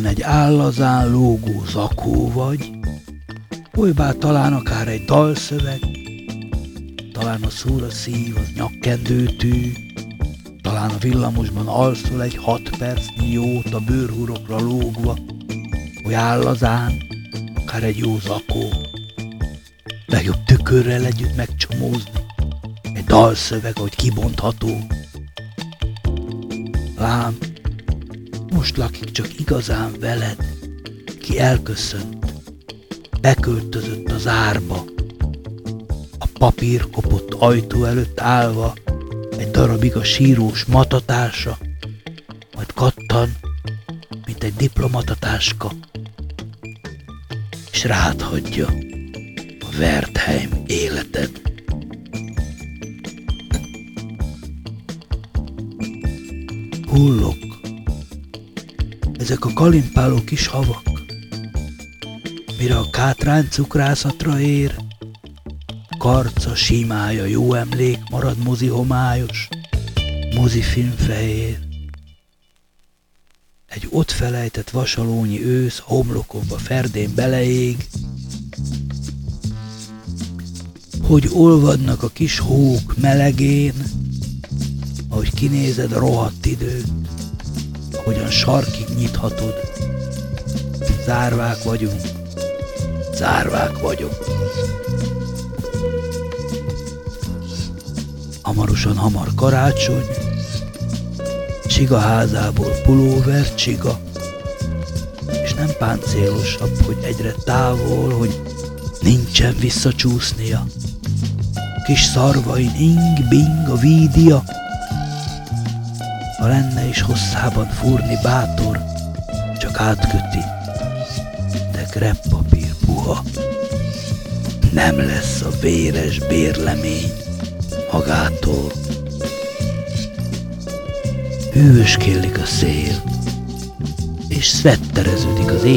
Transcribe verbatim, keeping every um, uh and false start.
Egy állazán lógó zakó vagy, olybá talán akár egy dalszöveg, talán a szúra szív az nyakkendőtű, talán a villamosban alszol egy hat percnyi jót a bőrhurokra lógva, oly állazán, akár egy jó zakó. Legjobb tükörrel együtt megcsomózni, egy dalszöveg, ahogy kibontható. Lám, most lakik csak igazán veled, ki elköszönt, beköltözött az árba, a papír kopott ajtó előtt állva, egy darabig a sírós matatása, majd kattan, mint egy diplomatatáska, és rád hagyja a Wertheim életed. Hullok, ezek a kalimpáló kis havak, mire a kátrány cukrászatra ér, karca, simája, jó emlék, marad mozi homályos, mozifilm fehér. Egy ott felejtett vasalónyi ősz a homlokomba ferdén beleég, hogy olvadnak a kis hók melegén, ahogy kinézed a rohadt időt, ahogyan sarkig nyithatod. Zárvák vagyunk, zárvák vagyok. Hamarosan hamar karácsony, csigaházából pulóver csiga, és nem páncélosabb, hogy egyre távol, hogy nincsen visszacsúsznia. Kis szarvain ing-bing a vídia, ha lenne is hosszában fúrni bátor, csak átköti, de kreppapír puha. Nem lesz a véres bérlemény magától. Hűvöskélik a szél, és szvettereződik az ég.